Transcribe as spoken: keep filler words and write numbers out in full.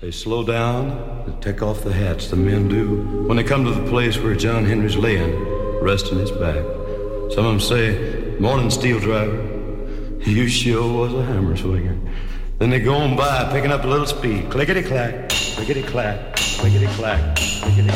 They slow down, they take off the hats, the men do, when they come to the place where John Henry's laying, resting his back. Some of them say, "Morning, steel driver, you sure was a hammer swinger." Then they go on by, picking up a little speed, clickety-clack, clickety-clack, clickety-clack, clickety-clack.